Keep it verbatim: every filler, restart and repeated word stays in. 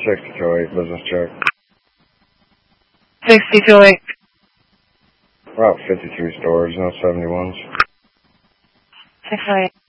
sixty-two eight, business check. sixty-two eight. We're out fifty-three stores, no seventy-ones. six oh eight.